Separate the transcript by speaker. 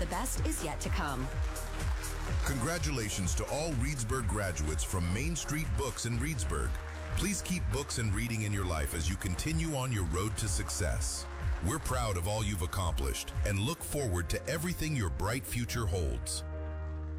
Speaker 1: The best is yet to come.
Speaker 2: Congratulations to all Reedsburg graduates from Main Street Books in Reedsburg. Please keep books and reading in your life as you continue on your road to success. We're proud of all you've accomplished and look forward to everything your bright future holds.